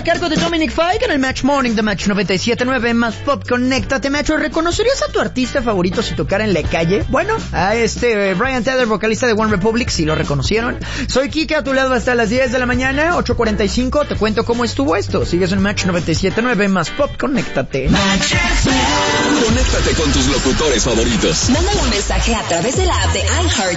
cargo de Dominic Fike en el Match Morning de Match 97.9 más Pop. Conéctate, Macho. ¿Reconocerías a tu artista favorito si tocara en la calle? Bueno, a Brian Tyler, vocalista de One Republic, si lo reconocieron. Soy Kike, a tu lado hasta las 10 de la mañana, 8:45. Te cuento cómo estuvo esto. Sigues en Match 97.9 más Pop. Conéctate. Conéctate con tus locutores favoritos. Mándale un mensaje a través de la app de iHeart